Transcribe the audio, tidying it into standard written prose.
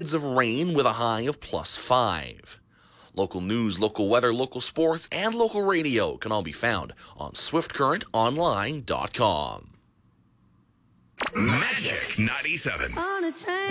periods of rain with a high of +5. Local news, local weather, local sports, and local radio can all be found on SwiftCurrentOnline.com. Magic 97.